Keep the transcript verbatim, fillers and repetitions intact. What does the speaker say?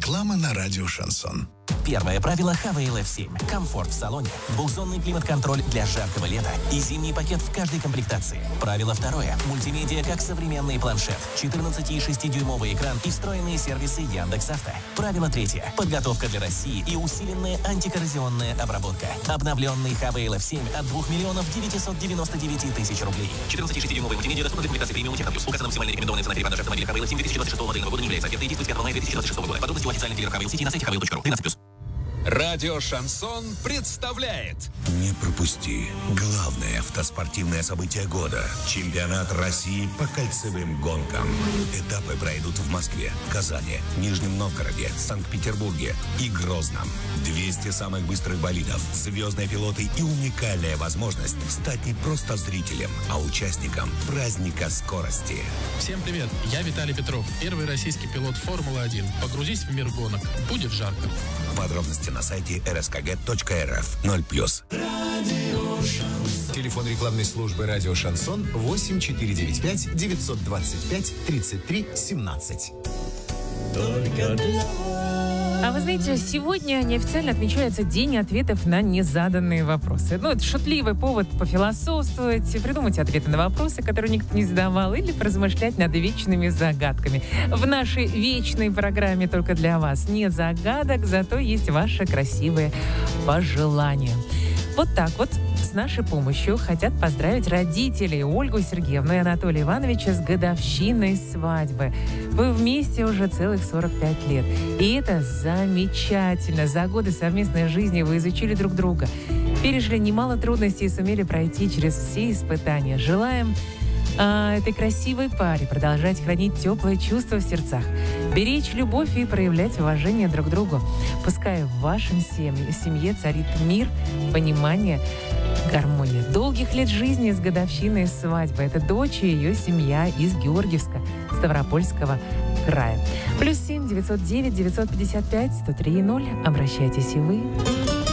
Реклама на радио «Шансон». Первое правило Хавейл эф семь. Комфорт в салоне, двухзонный климат-контроль для жаркого лета и зимний пакет в каждой комплектации. Правило второе. Мультимедиа как современный планшет, четырнадцати и шестидюймовый экран и встроенные сервисы Яндекс.Авто. Правило третье. Подготовка для России и усиленная антикоррозионная обработка. Обновленный Хавейл эф семь от двух миллионов девятисот девяноста девяти тысяч рублей. четырнадцати и шестидюймовый мультимедиа доступна для комплектации премиум Техно Плюс. Указана максимальная рекомендованная цена перепродажи автомобиля Хавейл эф семь две тысячи двадцать шестого модельного года не является ответной и действует с пятого мая две тысячи двадцать шестого года. Подробности у официальных дилеров Хавейл сети на сайте хавейл точка ру. тринадцать плюс. Радио «Шансон» представляет. Не пропусти главное автоспортивное событие года. Чемпионат России по кольцевым гонкам. Этапы пройдут в Москве, Казани, Нижнем Новгороде, Санкт-Петербурге и Грозном. двести самых быстрых болидов, звездные пилоты и уникальная возможность стать не просто зрителем, а участником праздника скорости. Всем привет, я Виталий Петров, первый российский пилот Формулы один. Погрузись в мир гонок, будет жарко. Подробности на сайте эр эс ка гэ точка эр эф. ноль плюс. Телефон рекламной службы «Радио Шансон» восемь четыре девять пять девятьсот двадцать пять тридцать три семнадцать. Только для... А вы знаете, сегодня неофициально отмечается День ответов на незаданные вопросы. Ну, это шутливый повод пофилософствовать, придумать ответы на вопросы, которые никто не задавал, или поразмышлять над вечными загадками. В нашей вечной программе только для вас нет загадок, зато есть ваши красивые пожелания. Вот так вот с нашей помощью хотят поздравить родителей Ольгу Сергеевну и Анатолия Ивановича с годовщиной свадьбы. Вы вместе уже целых сорок пять лет. И это замечательно. За годы совместной жизни вы изучили друг друга, пережили немало трудностей и сумели пройти через все испытания. Желаем а, этой красивой паре продолжать хранить теплые чувства в сердцах, беречь любовь и проявлять уважение друг к другу. Пускай в вашем семье, семье царит мир, понимание, гармония. Долгих лет жизни с годовщиной свадьбы. Это дочь и ее семья из Георгиевска, Ставропольского края. Плюс семь девятьсот девять девятьсот пятьдесят пять сто три ноль. Обращайтесь и вы.